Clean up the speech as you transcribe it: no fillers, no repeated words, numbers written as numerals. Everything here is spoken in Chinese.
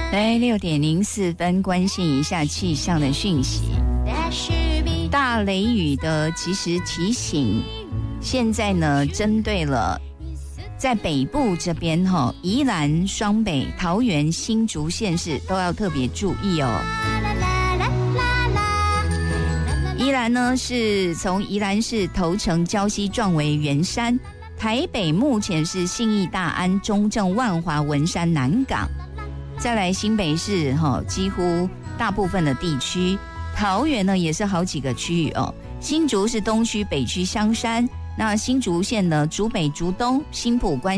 来6:04，关心一下气象的讯息。大雷雨的及时提醒，现在呢，针对了在北部这边宜兰、双北、桃园、新竹县市都要特别注意哦。宜兰呢是从宜兰市头城、礁溪、壮围、圆山；台北目前是信义、大安、中正、万华、文山、南港。再来新北市几乎大部分的地区，桃园呢也是好几个区域哦。新竹是东区、北区、香山，那新竹县呢竹北、竹东、新埔、关